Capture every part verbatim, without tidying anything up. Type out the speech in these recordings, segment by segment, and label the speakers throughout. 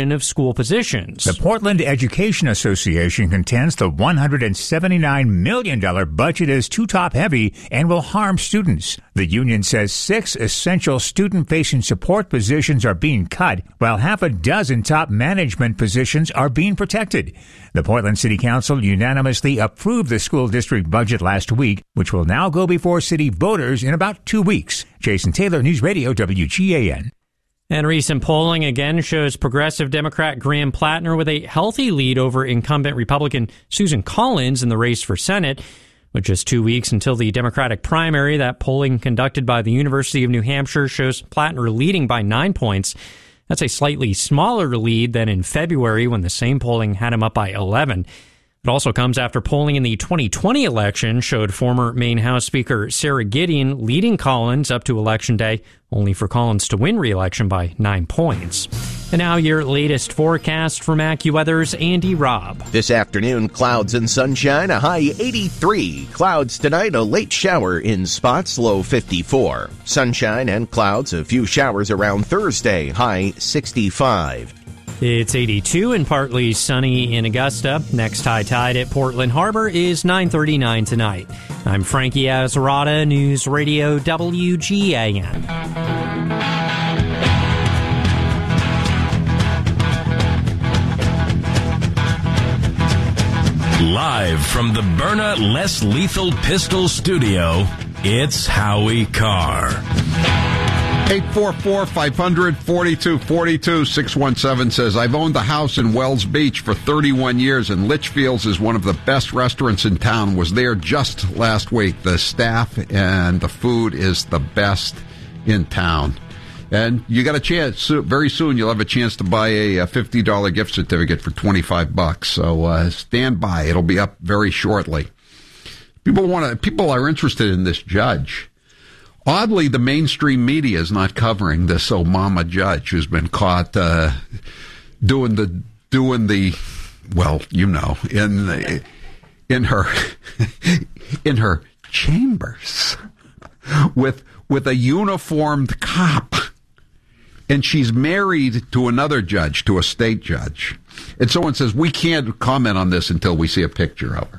Speaker 1: creation of school positions.
Speaker 2: The Portland Education Association contends the one hundred seventy-nine million dollars budget is too top-heavy and will harm students. The union says six essential student-facing support positions are being cut, while half a dozen top management positions are being protected. The Portland City Council unanimously approved the school district budget last week, which will now go before city voters in about two weeks. Jason Taylor, News Radio W G A N.
Speaker 1: And recent polling again shows progressive Democrat Graham Plattner with a healthy lead over incumbent Republican Susan Collins in the race for Senate. With just two weeks until the Democratic primary, that polling conducted by the University of New Hampshire shows Plattner leading by nine points. That's a slightly smaller lead than in February when the same polling had him up by eleven. It also comes after polling in the twenty twenty election showed former Maine House Speaker Sarah Gideon leading Collins up to Election Day, only for Collins to win re-election by nine points. And now your latest forecast from AccuWeather's Andy Robb.
Speaker 3: This afternoon, clouds and sunshine, a high eighty-three. Clouds tonight, a late shower in spots, low fifty-four. Sunshine and clouds, a few showers around Thursday, high sixty-five.
Speaker 1: It's eighty-two and partly sunny in Augusta. Next high tide at Portland Harbor is nine thirty-nine tonight. I'm Frankie Azarada, News Radio W G A N.
Speaker 4: Live from the Byrna Less Lethal Pistol Studio, it's Howie Carr.
Speaker 5: eight four four, five hundred, forty-two forty-two. six one seven says, I've owned a house in Wells Beach for thirty-one years, and Litchfield's is one of the best restaurants in town. Was there just last week. The staff and the food is the best in town. And you got a chance, very soon you'll have a chance to buy a fifty dollars gift certificate for twenty-five bucks. So uh, stand by. It'll be up very shortly. People want to, people are interested in this judge. Oddly, the mainstream media is not covering this Obama judge who's been caught uh, doing the doing the well, you know, in the, in her in her chambers with with a uniformed cop, and she's married to another judge, to a state judge, and someone says we can't comment on this until we see a picture of her.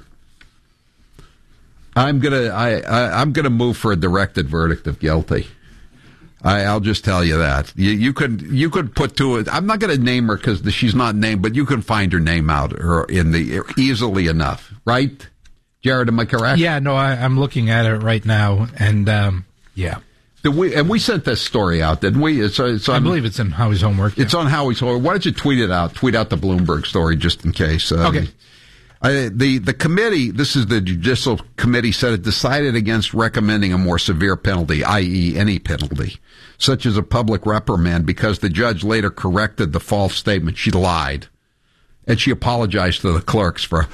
Speaker 5: I'm gonna, I, I, I'm gonna move for a directed verdict of guilty. I, I'll just tell you that. You, you could, you could put to it. I'm not gonna name her because she's not named, but you can find her name out or in the easily enough, right? Jared, am I correct?
Speaker 6: Yeah, no, I, I'm looking at it right now, and um, yeah.
Speaker 5: Did we, and we sent this story out, didn't we? It's, it's on,
Speaker 6: I believe it's in Howie's homework.
Speaker 5: It's
Speaker 6: yeah.
Speaker 5: on Howie's homework. Why don't you tweet it out? Tweet out the Bloomberg story just in case. Um,
Speaker 6: okay.
Speaker 5: I, the the committee, this is the Judicial Committee, said it decided against recommending a more severe penalty, that is any penalty, such as a public reprimand, because the judge later corrected the false statement. She lied. And she apologized to the clerks for,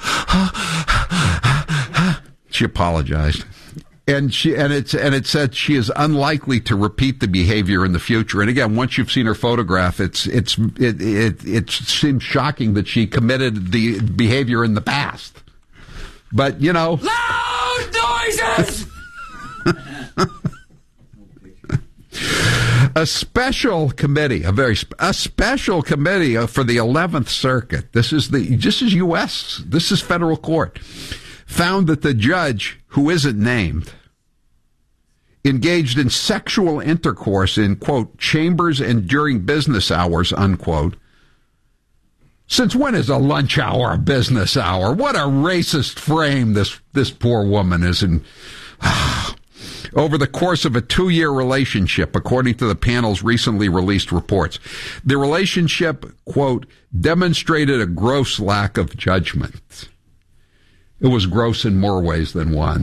Speaker 5: she apologized. And she and it's and it said she is unlikely to repeat the behavior in the future. And again, once you've seen her photograph, it's it's it it, it seems shocking that she committed the behavior in the past. But you know,
Speaker 7: loud noises.
Speaker 5: A special committee, a very a special committee for the eleventh Circuit. This is the this is U S This is federal court. Found that the judge, who isn't named, engaged in sexual intercourse in, quote, chambers and during business hours, unquote. Since when is a lunch hour a business hour? What a racist frame this, this poor woman is in. Over the course of a two-year relationship, according to the panel's recently released reports. The relationship, quote, demonstrated a gross lack of judgment. It was gross in more ways than one.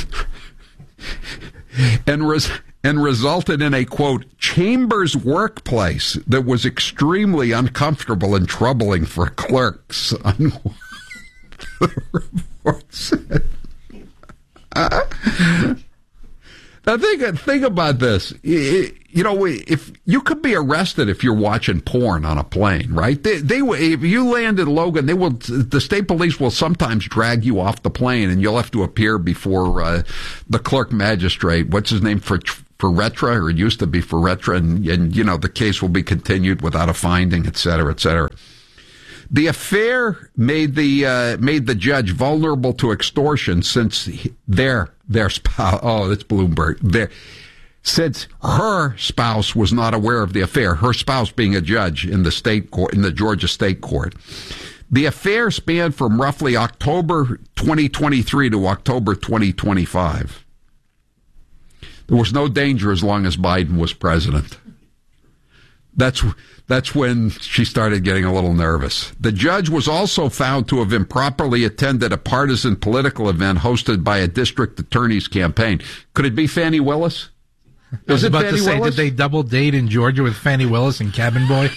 Speaker 5: and res- and resulted in a, quote, chambers workplace that was extremely uncomfortable and troubling for clerks, unquote. The report said. Uh, now think, think about this. You know, if you could be arrested if you're watching porn on a plane, right? They, they, if you land in Logan, they will. The state police will sometimes drag you off the plane, and you'll have to appear before uh, the clerk magistrate. What's his name? For for Retra, or it used to be for Retra, and, and, you know, the case will be continued without a finding, et cetera, et cetera. The affair made the uh, made the judge vulnerable to extortion since he, their their spouse. Oh, that's Bloomberg. Their, since her spouse was not aware of the affair, her spouse being a judge in the state court, in the Georgia state court. The affair spanned from roughly October twenty twenty-three to October twenty twenty-five. There was no danger as long as Biden was president. That's that's when she started getting a little nervous. The judge was also found to have improperly attended a partisan political event hosted by a district attorney's campaign. Could it be Fannie Willis?
Speaker 6: I was
Speaker 5: Is it
Speaker 6: about
Speaker 5: Fannie
Speaker 6: to say,
Speaker 5: Willis?
Speaker 6: did they double date in Georgia with Fannie Willis and Cabin Boy?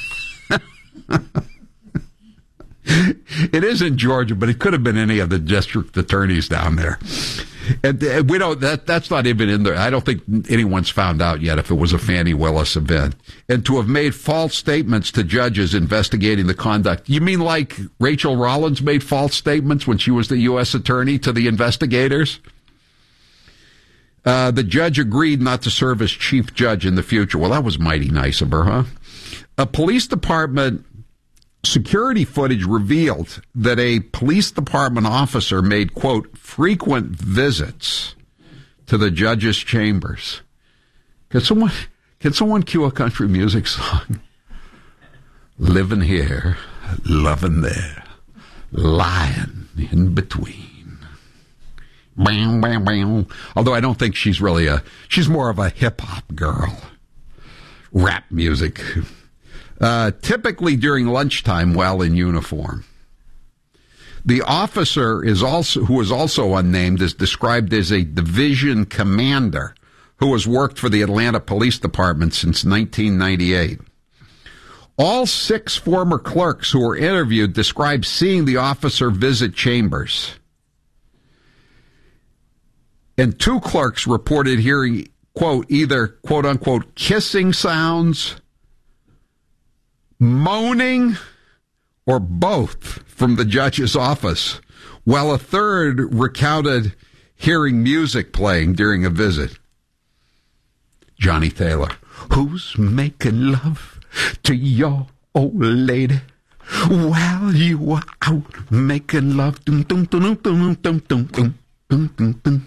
Speaker 5: It is in Georgia, but it could have been any of the district attorneys down there. And, and we don't, that, that's not even in there. I don't think anyone's found out yet if it was a Fannie Willis event. And to have made false statements to judges investigating the conduct. You mean like Rachel Rollins made false statements when she was the U S attorney to the investigators? Uh, the judge agreed not to serve as chief judge in the future. Well, that was mighty nice of her, huh? A police department security footage revealed that a police department officer made, quote, frequent visits to the judge's chambers. Can someone, can someone cue a country music song? Living here, loving there, lying in between. Bam, bam, bam. Although I don't think she's really a, she's more of a hip-hop girl. Rap music. Uh, typically during lunchtime while in uniform. The officer is also, who is also unnamed, is described as a division commander who has worked for the Atlanta Police Department since nineteen ninety-eight. All six former clerks who were interviewed described seeing the officer visit chambers. And two clerks reported hearing, quote, either, quote unquote, kissing sounds, moaning, or both from the judge's office, while a third recounted hearing music playing during a visit. Johnny Thaler, who's making love to your old lady while you were out making love? Dun, dun, dun, dun, dun, dun, dun, dun, dun, dun.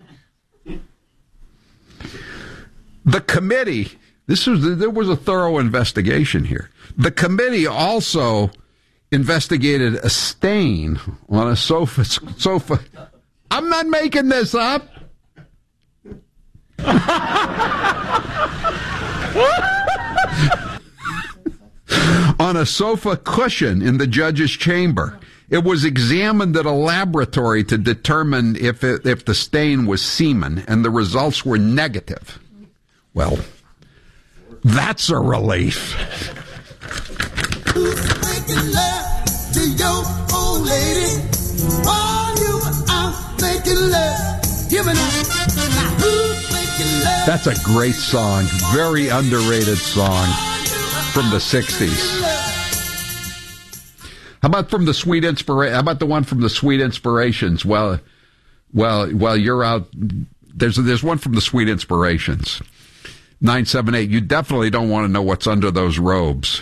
Speaker 5: The committee, this was there was a thorough investigation here. The committee also investigated a stain on a sofa. Sofa. I'm not making this up. On a sofa cushion in the judge's chamber. It was examined at a laboratory to determine if it, if the stain was semen, and the results were negative. Well, that's a relief.
Speaker 8: Making love to your old lady while you were out making love, giving up. Now who's making love?
Speaker 5: That's a great song, very underrated song from the sixties. How about from the Sweet Inspiration? How about the one from the Sweet Inspirations? Well, well, well, you're out. There's there's one from the Sweet Inspirations. nine seven eight. You definitely don't want to know what's under those robes.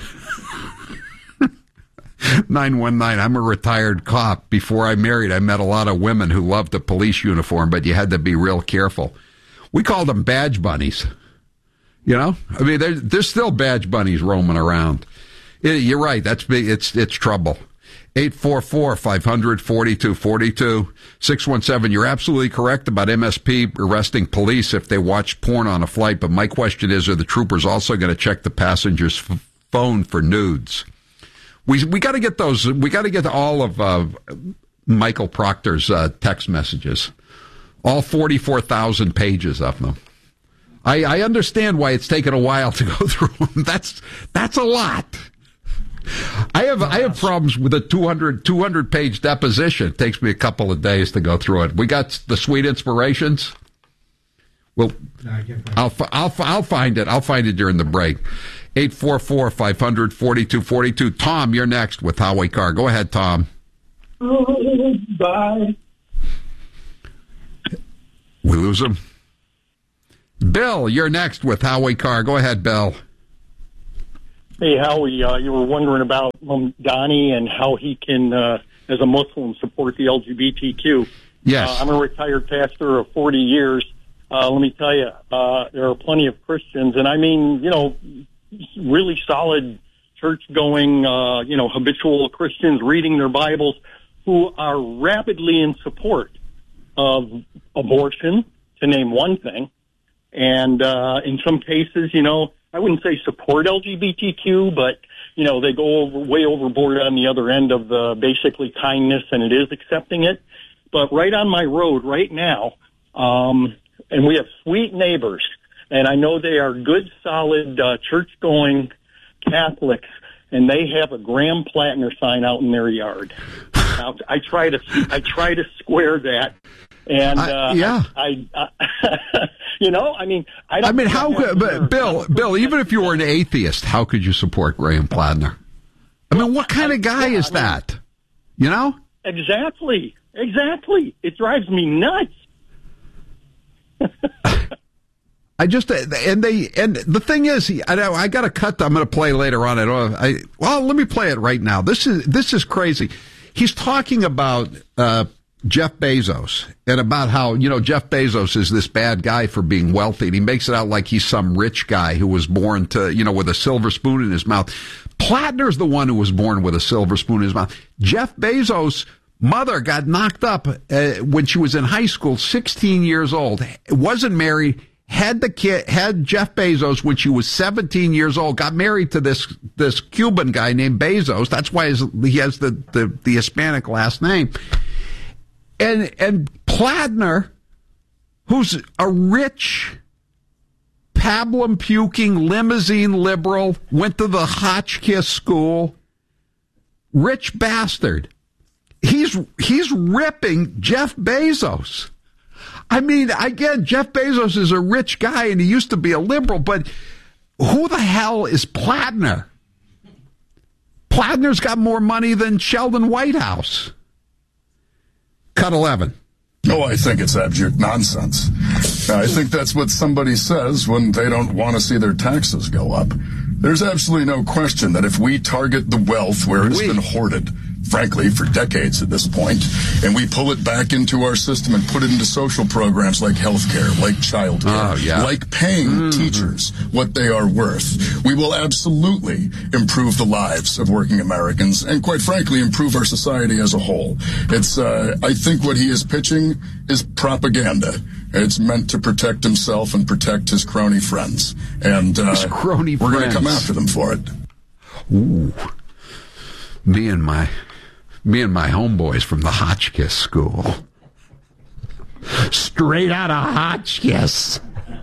Speaker 5: nine one nine. I'm a retired cop. Before I married, I met a lot of women who loved a police uniform, but you had to be real careful. We called them badge bunnies. You know, I mean, there's there's still badge bunnies roaming around. It, you're right. That's big. It's it's trouble. eight four four, five hundred, forty-two forty-two. six one seven. You're absolutely correct about M S P arresting police if they watched porn on a flight. But my question is, are the troopers also going to check the passenger's f- phone for nudes? We we got to get those. We got to get all of uh, Michael Proctor's uh, text messages, all forty-four thousand pages of them. I, I understand why it's taken a while to go through them. That's that's a lot. I have I have problems with a two hundred, two hundred page deposition. It takes me a couple of days to go through it. We got the Sweet Inspirations. Well, I'll I'll I'll find it. I'll find it during the break. eight four four, five hundred, forty-two forty-two. Tom, you're next with Howie Carr. Go ahead, Tom.
Speaker 9: Oh, bye.
Speaker 5: We lose him. Bill, you're next with Howie Carr. Go ahead, Bill.
Speaker 10: Hey, Howie, uh, you were wondering about um, Donnie and how he can, uh, as a Muslim, support the L G B T Q.
Speaker 5: Yes.
Speaker 10: Uh, I'm a retired pastor of forty years. Uh, let me tell you, uh, there are plenty of Christians, and I mean, you know, really solid church-going, uh, you know, habitual Christians reading their Bibles who are rapidly in support of abortion, to name one thing. And uh, in some cases, you know, I wouldn't say support L G B T Q, but, you know, they go over, way overboard on the other end of the basically kindness, and it is accepting it. But right on my road right now, um, and we have sweet neighbors, and I know they are good, solid, uh, church-going Catholics, and they have a Graham Plattner sign out in their yard. Now, I try to, I try to square that. And, uh,
Speaker 5: yeah,
Speaker 10: I, I, I you know, I mean, I don't
Speaker 5: I mean, how could, but Bill, Bill, even if you were an atheist, how could you support Graham Plattner? I mean, what kind of guy is that? You know?
Speaker 10: Exactly. Exactly. It drives me nuts.
Speaker 5: I just, and they, and the thing is, I know I got a cut that I'm going to play later on. I, I, well, let me play it right now. This is, this is crazy. He's talking about, uh, Jeff Bezos and about how, you know, Jeff Bezos is this bad guy for being wealthy, and he makes it out like he's some rich guy who was born to, you know, with a silver spoon in his mouth. Plattner's the one who was born with a silver spoon in his mouth. Jeff Bezos' mother got knocked up uh, when she was in high school, sixteen years old, wasn't married, had the kid, had Jeff Bezos when she was seventeen years old, got married to this, this Cuban guy named Bezos. That's why his, he has the, the, the Hispanic last name. And, and Plattner, who's a rich, pablum-puking, limousine liberal, went to the Hotchkiss school, rich bastard. He's, he's ripping Jeff Bezos. I mean, again, Jeff Bezos is a rich guy, and he used to be a liberal, but who the hell is Plattner? Plattner's got more money than Sheldon Whitehouse. Cut eleven.
Speaker 11: Oh, I think it's abject nonsense. I think that's what somebody says when they don't want to see their taxes go up. There's absolutely no question that if we target the wealth where it's been hoarded, frankly, for decades at this point, and we pull it back into our system and put it into social programs like healthcare, like childcare,
Speaker 5: oh, yeah.
Speaker 11: like paying mm-hmm. teachers what they are worth, we will absolutely improve the lives of working Americans and, quite frankly, improve our society as a whole. It's, uh, I think what he is pitching is propaganda. It's meant to protect himself and protect his crony friends. And uh,
Speaker 5: his crony
Speaker 11: we're going
Speaker 5: friends.
Speaker 11: to come after them for it.
Speaker 5: Ooh. Me and my... Me and my homeboys from the Hotchkiss school. Straight out of Hotchkiss.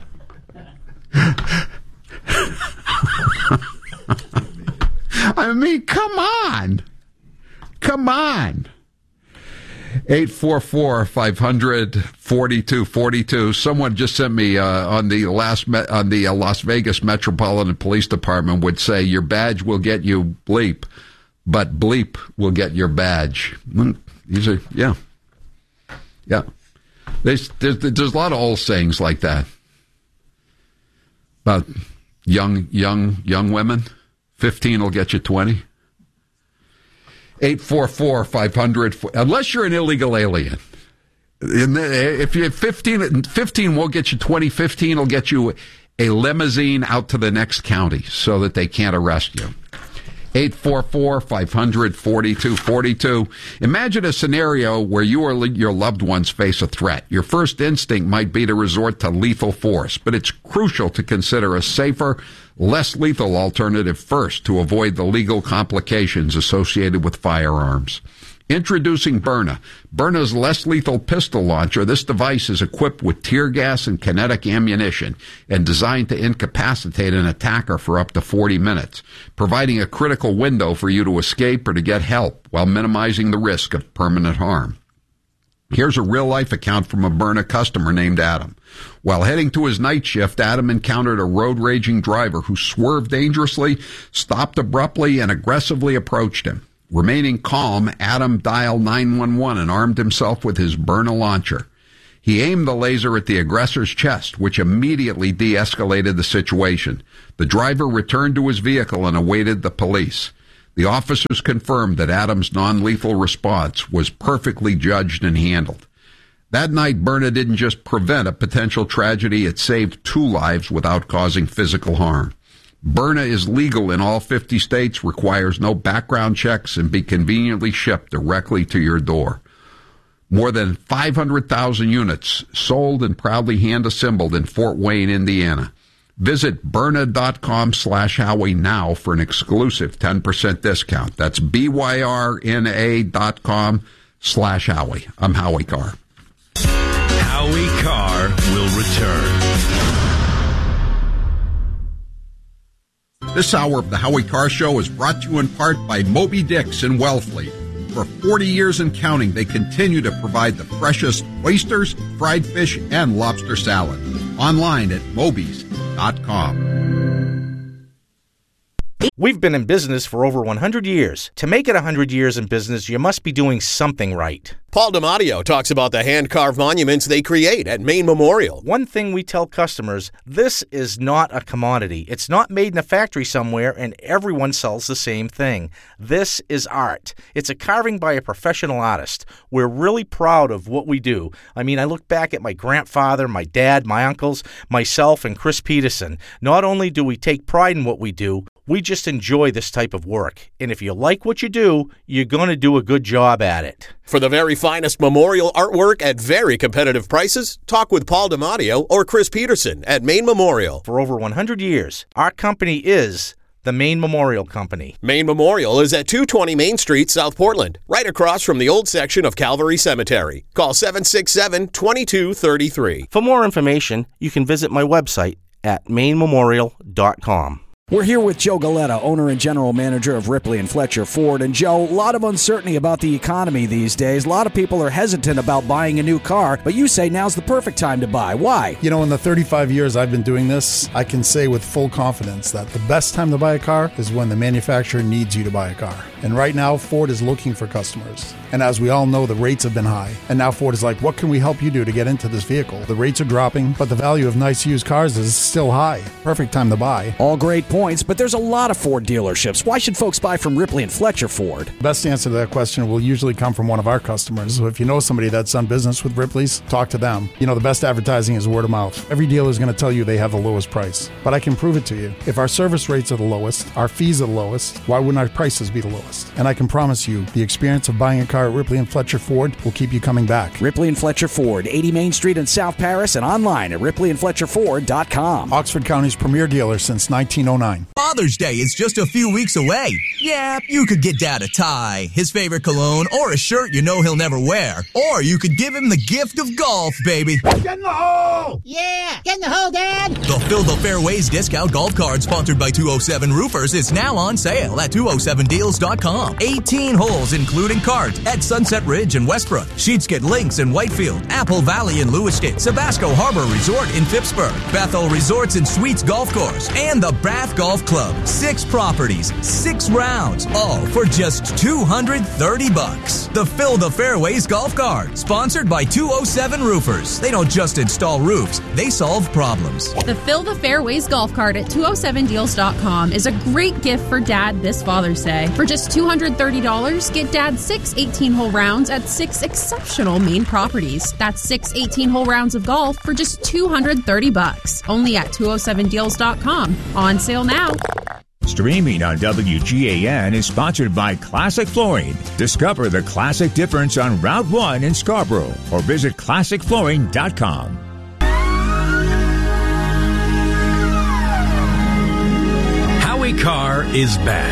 Speaker 5: I mean, come on. Come on. eight four four, five hundred, forty-two forty-two. Someone just sent me uh, on the last me- on the uh, Las Vegas Metropolitan Police Department would say your badge will get you bleep, but bleep will get your badge. These are, yeah. Yeah. There's, there's, there's a lot of old sayings like that about young, young, young women. fifteen will get you twenty. eight four four, five hundred, unless you're an illegal alien. If you're fifteen, fifteen won't get you twenty. fifteen will get you a limousine out to the next county so that they can't arrest you. eight four four, five hundred, forty-two forty-two. Imagine a scenario where you or your loved ones face a threat. Your first instinct might be to resort to lethal force, but it's crucial to consider a safer, less lethal alternative first to avoid the legal complications associated with firearms. Introducing Byrna. Byrna's less lethal pistol launcher. This device is equipped with tear gas and kinetic ammunition and designed to incapacitate an attacker for up to forty minutes, providing a critical window for you to escape or to get help while minimizing the risk of permanent harm. Here's a real-life account from a Byrna customer named Adam. While heading to his night shift, Adam encountered a road-raging driver who swerved dangerously, stopped abruptly, and aggressively approached him. Remaining calm, Adam dialed nine one one and armed himself with his Byrna launcher. He aimed the laser at the aggressor's chest, which immediately de-escalated the situation. The driver returned to his vehicle and awaited the police. The officers confirmed that Adams' non-lethal response was perfectly judged and handled. That night, Berna didn't just prevent a potential tragedy, it saved two lives without causing physical harm. Berna is legal in all fifty states, requires no background checks, and be conveniently shipped directly to your door. More than five hundred thousand units sold and proudly hand-assembled in Fort Wayne, Indiana. Visit Byrna.com slash Howie now for an exclusive ten percent discount. That's B-Y-R-N-A dot com slash Howie. I'm Howie Carr.
Speaker 4: Howie Carr will return.
Speaker 5: This hour of the Howie Carr Show is brought to you in part by Moby Dick's in Wellfleet. For forty years and counting, they continue to provide the freshest oysters, fried fish, and lobster salad. Online at Moby's dot com.
Speaker 12: We've been in business for over one hundred years. To make it one hundred years in business, you must be doing something right.
Speaker 13: Paul DiMatteo talks about the hand-carved monuments they create at Maine Memorial.
Speaker 12: One thing we tell customers, this is not a commodity. It's not made in a factory somewhere and everyone sells the same thing. This is art. It's a carving by a professional artist. We're really proud of what we do. I mean, I look back at my grandfather, my dad, my uncles, myself, and Chris Peterson. Not only do we take pride in what we do, we just enjoy this type of work. And if you like what you do, you're going to do a good job at it.
Speaker 13: For the very finest memorial artwork at very competitive prices, talk with Paul DiMatteo or Chris Peterson at Maine Memorial.
Speaker 12: For over one hundred years, our company is the Maine Memorial Company.
Speaker 13: Maine Memorial is at two twenty Main Street, South Portland, right across from the old section of Calvary Cemetery. Call seven six seven, two two three three.
Speaker 12: For more information, you can visit my website at maine memorial dot com.
Speaker 14: We're here with Joe Galetta, owner and general manager of Ripley and Fletcher Ford. And Joe, a lot of uncertainty about the economy these days. A lot of people are hesitant about buying a new car, but you say now's the perfect time to buy. Why?
Speaker 15: You know, in the thirty-five years I've been doing this, I can say with full confidence that the best time to buy a car is when the manufacturer needs you to buy a car. And right now, Ford is looking for customers. And as we all know, the rates have been high. And now Ford is like, what can we help you do to get into this vehicle? The rates are dropping, but the value of nice used cars is still high. Perfect time to buy.
Speaker 14: All great points, but there's a lot of Ford dealerships. Why should folks buy from Ripley and Fletcher Ford?
Speaker 15: Best answer to that question will usually come from one of our customers. So if you know somebody that's done business with Ripley's, talk to them. You know, the best advertising is word of mouth. Every dealer is going to tell you they have the lowest price. But I can prove it to you. If our service rates are the lowest, our fees are the lowest, why wouldn't our prices be the lowest? And I can promise you, the experience of buying a car at Ripley and Fletcher Ford will keep you coming back.
Speaker 14: Ripley and Fletcher Ford, eighty Main Street in South Paris, and online at ripley and fletcher ford dot com.
Speaker 15: Oxford County's premier dealer since nineteen oh nine.
Speaker 16: Father's Day is just a few weeks away. Yeah, you could get Dad a tie, his favorite cologne, or a shirt you know he'll never wear. Or you could give him the gift of golf, baby.
Speaker 8: Get in the hole! Yeah, get in the hole, Dad!
Speaker 16: The Fill the Fairways discount golf card sponsored by two oh seven Roofers is now on sale at two oh seven deals dot com. eighteen holes including cards at Sunset Ridge in Westbrook, Sheetsket Links in Whitefield, Apple Valley in Lewiston, Sabasco Harbor Resort in Phippsburg, Bethel Resorts and Suites Golf Course, and the Bath Golf Club. Six properties, six rounds, all for just two hundred thirty bucks. The Fill the Fairways golf cart, sponsored by two oh seven Roofers. They don't just install roofs, they solve problems.
Speaker 17: The Fill the Fairways golf cart at two oh seven deals dot com is a great gift for Dad this Father's Day. For just two hundred thirty dollars, get Dad six eighteen-hole rounds at six exceptional Maine properties. That's six eighteen-hole rounds of golf for just two hundred thirty bucks. Only at two oh seven deals dot com. On sale now.
Speaker 2: Streaming on W G A N is sponsored by Classic Flooring. Discover the classic difference on Route one in Scarborough or visit classic flooring dot com.
Speaker 4: Howie Carr is back.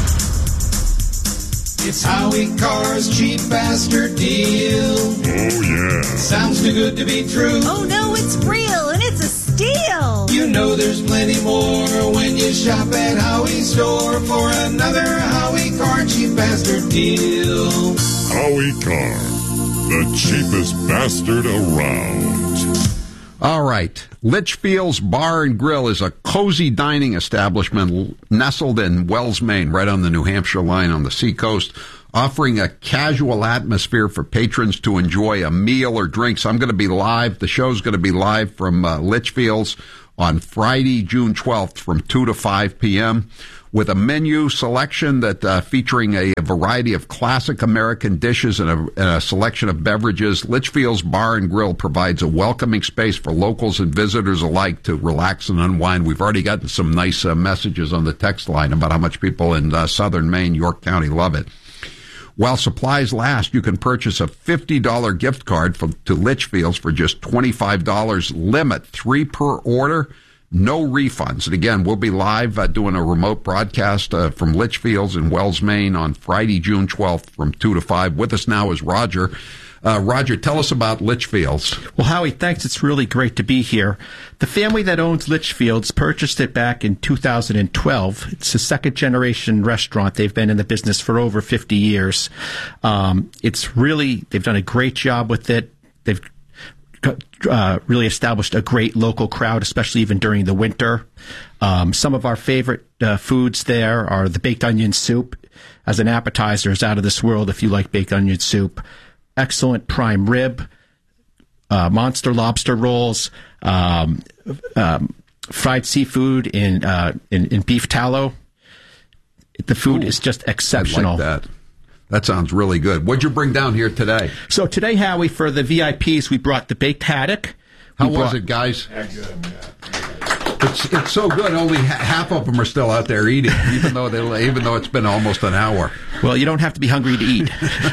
Speaker 18: It's Howie Carr's cheap bastard deal.
Speaker 11: Oh, yeah.
Speaker 18: Sounds too good to be true.
Speaker 19: Oh, no, it's real, and it's a steal.
Speaker 18: You know there's plenty more when you shop at Howie's store for another Howie Carr cheap bastard deal.
Speaker 11: Howie Carr, the cheapest bastard around.
Speaker 5: All right. Litchfield's Bar and Grill is a cozy dining establishment nestled in Wells, Maine, right on the New Hampshire line on the seacoast. offering a casual atmosphere for patrons to enjoy a meal or drinks. I'm going to be live. The show's going to be live from uh, Litchfield's on Friday, June twelfth from two to five p.m. with a menu selection that uh, featuring a, a variety of classic American dishes and a, and a selection of beverages. Litchfield's Bar and Grill provides a welcoming space for locals and visitors alike to relax and unwind. We've already gotten some nice uh, messages on the text line about how much people in uh, southern Maine, York County, love it. While supplies last, you can purchase a fifty dollars gift card from, to Litchfield's for just twenty-five dollars. Limit, three per order, no refunds. And again, we'll be live uh, doing a remote broadcast uh, from Litchfield's in Wells, Maine on Friday, June twelfth from two to five. With us now is Roger. Uh, Roger, tell us about Litchfield's.
Speaker 20: Well, Howie, thanks. It's really great to be here. The family that owns Litchfield's purchased it back in two thousand twelve. It's a second-generation restaurant. They've been in the business for over fifty years. Um, it's really, they've done a great job with it. They've uh, really established a great local crowd, especially even during the winter. Um, some of our favorite uh, foods there are the baked onion soup. As an appetizer, is out of this world if you like baked onion soup. Excellent prime rib, uh, monster lobster rolls, um, um, fried seafood in, uh, in in beef tallow. The food Ooh, is just exceptional.
Speaker 5: I like that. That sounds really good. What'd you bring down here today?
Speaker 20: So today, Howie, for the V I Ps, we brought the baked haddock.
Speaker 5: How
Speaker 20: we
Speaker 5: was
Speaker 20: brought,
Speaker 5: it, guys? It's it's so good. Only ha- half of them are still out there eating, even though they even though it's been almost an hour.
Speaker 20: Well, you don't have to be hungry to eat.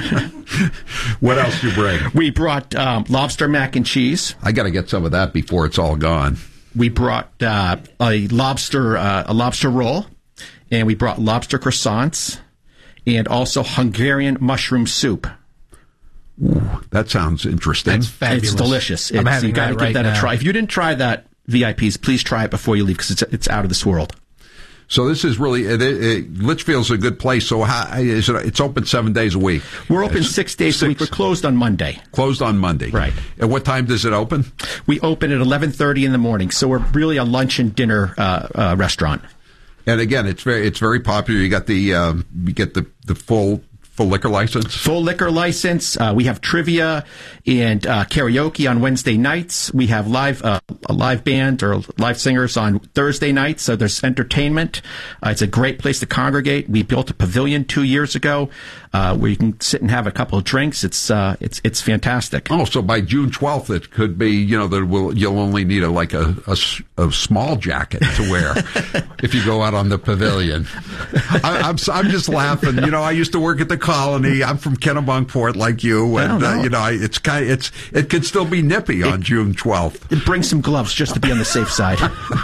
Speaker 5: What else you bring?
Speaker 20: We brought um, lobster mac and cheese.
Speaker 5: I got to get some of that before it's all gone.
Speaker 20: We brought uh, a lobster uh, a lobster roll, and we brought lobster croissants, and also Hungarian mushroom soup.
Speaker 5: Ooh, that sounds interesting.
Speaker 20: That's fabulous. It's delicious. It's,
Speaker 6: I'm having
Speaker 20: you got to
Speaker 6: that
Speaker 20: give
Speaker 6: right
Speaker 20: that
Speaker 6: now.
Speaker 20: a try. If you didn't try that, V I Ps, please try it before you leave because it's it's out of this world.
Speaker 5: So this is really it, it, Litchfield's a good place. So how, is it, it's open seven days a week.
Speaker 20: We're open six days six. a week. We're closed on Monday.
Speaker 5: Closed on Monday,
Speaker 20: right?
Speaker 5: At what time does it open?
Speaker 20: We open at eleven thirty in the morning. So we're really a lunch and dinner uh, uh, restaurant.
Speaker 5: And again, it's very it's very popular. You got the um, you get the the full. Full liquor license?
Speaker 20: Full liquor license. Uh, we have trivia and uh, karaoke on Wednesday nights. We have live uh, a live band or live singers on Thursday nights. So there's entertainment. Uh, it's a great place to congregate. We built a pavilion two years ago uh, where you can sit and have a couple of drinks. It's uh, it's it's fantastic.
Speaker 5: Oh, so by June twelfth, it could be you know that will you'll only need a like a, a, a small jacket to wear if you go out on the pavilion. I, I'm I'm just laughing. You know, I used to work at the Colony. I'm from Kennebunkport, like you, and uh, you know, it's kind. Of, it's it could still be nippy on it, June twelfth.
Speaker 20: Bring some gloves just to be on the safe side.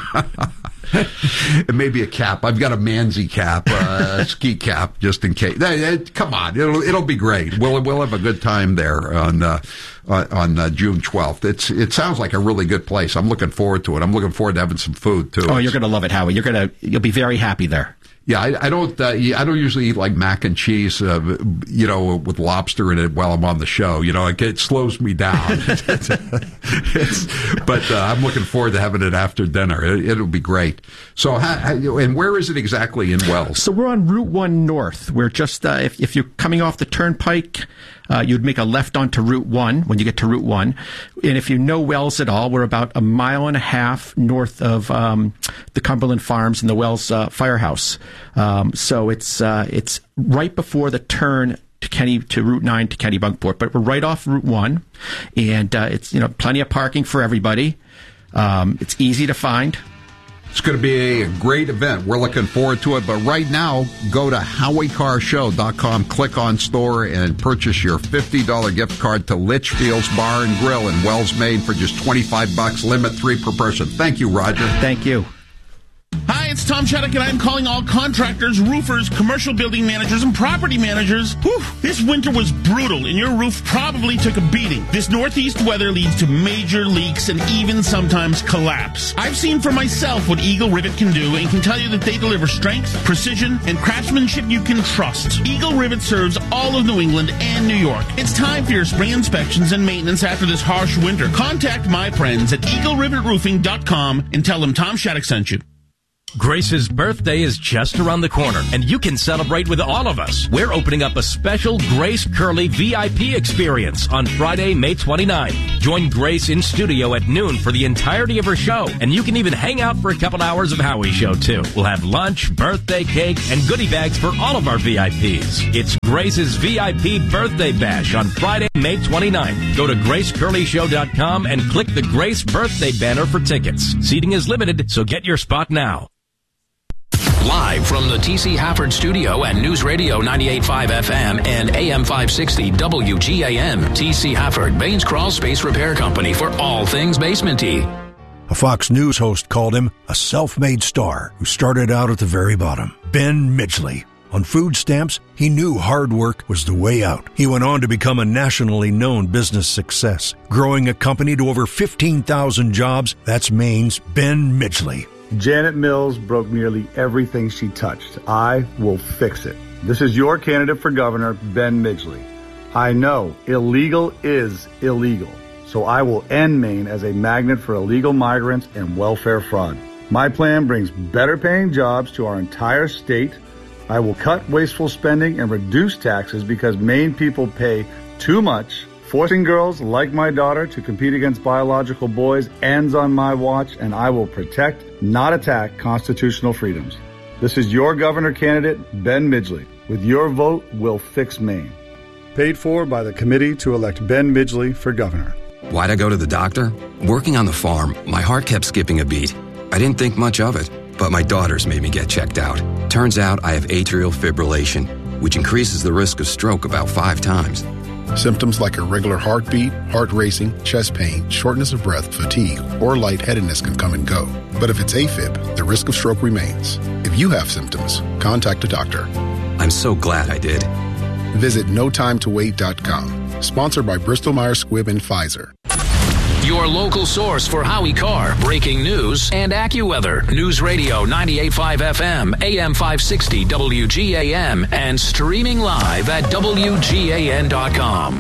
Speaker 5: It may be a cap. I've got a Manzi cap, uh, a ski cap, just in case. Hey, hey, come on, it'll it'll be great. We'll we'll have a good time there on uh, on uh, June twelfth. It's it sounds like a really good place. I'm looking forward to it. I'm looking forward to having some food too.
Speaker 20: Oh, you're gonna love it, Howie. You're gonna you'll be very happy there.
Speaker 5: Yeah, I, I don't. Uh, I don't usually eat like mac and cheese, uh, you know, with lobster in it while I'm on the show. You know, it, it slows me down. it's, but uh, I'm looking forward to having it after dinner. It, it'll be great. So, how, how, and where is it exactly in Wells?
Speaker 20: So we're on Route One North. We're just uh, if if you're coming off the Turnpike. Uh, you'd make a left onto Route one when you get to Route one. And if you know Wells at all, we're about a mile and a half north of um, the Cumberland Farms and the Wells uh, Firehouse. Um, so it's uh, it's right before the turn to Kenny to Route nine to Kennebunkport. But we're right off Route one. And uh, it's you know plenty of parking for everybody. Um, it's easy to find.
Speaker 5: It's going to be a great event. We're looking forward to it. But right now, go to howie car show dot com, click on store, and purchase your fifty dollars gift card to Litchfield's Bar and Grill in Wells, Maine for just twenty-five bucks, limit three per person. Thank you, Roger.
Speaker 20: Thank you.
Speaker 21: Hi, it's Tom Shattuck, and I'm calling all contractors, roofers, commercial building managers, and property managers. Whew, this winter was brutal, and your roof probably took a beating. This northeast weather leads to major leaks and even sometimes collapse. I've seen for myself what Eagle Rivet can do and can tell you that they deliver strength, precision, and craftsmanship you can trust. Eagle Rivet serves all of New England and New York. It's time for your spring inspections and maintenance after this harsh winter. Contact my friends at eagle rivet roofing dot com and tell them Tom Shattuck sent you.
Speaker 4: Grace's birthday is just around the corner, and you can celebrate with all of us. We're opening up a special Grace Curley V I P experience on Friday, May twenty-ninth. Join Grace in studio at noon for the entirety of her show, and you can even hang out for a couple hours of Howie's show, too. We'll have lunch, birthday cake, and goodie bags for all of our V I Ps. It's Grace's V I P Birthday Bash on Friday, May twenty-ninth. Go to grace curley show dot com and click the Grace Birthday banner for tickets. Seating is limited, so get your spot now.
Speaker 3: Live from the T C Hafford studio at News Radio ninety-eight point five F M and A M five sixty W G A M. T C Hafford, Baines Crawl Space Repair Company for all things basement-y.
Speaker 22: A Fox News host called him a self-made star who started out at the very bottom. Ben Midgley. On food stamps, he knew hard work was the way out. He went on to become a nationally known business success, growing a company to over fifteen thousand jobs. That's Maine's Ben Midgley.
Speaker 23: Janet Mills broke nearly everything she touched. I will fix it. This is your candidate for governor, Ben Midgley. I know illegal is illegal, so I will end Maine as a magnet for illegal migrants and welfare fraud. My plan brings better paying jobs to our entire state. I will cut wasteful spending and reduce taxes because Maine people pay too much. Forcing girls like my daughter to compete against biological boys ends on my watch, and I will protect, not attack, constitutional freedoms. This is your governor candidate, Ben Midgley. With your vote, we'll fix Maine. Paid for by the committee to elect Ben Midgley for governor.
Speaker 24: Why'd I go to the doctor? Working on the farm, my heart kept skipping a beat. I didn't think much of it, but my daughters made me get checked out. Turns out I have atrial fibrillation, which increases the risk of stroke about five times.
Speaker 25: Symptoms like irregular heartbeat, heart racing, chest pain, shortness of breath, fatigue, or lightheadedness can come and go. But if it's AFib, the risk of stroke remains. If you have symptoms, contact a doctor.
Speaker 24: I'm so glad I did.
Speaker 25: Visit no time to wait dot com. Sponsored by Bristol Myers Squibb and Pfizer.
Speaker 3: Your local source for Howie Carr, breaking news, and AccuWeather. News Radio ninety-eight point five F M, A M five sixty W G A M, and streaming live at W G A N dot com.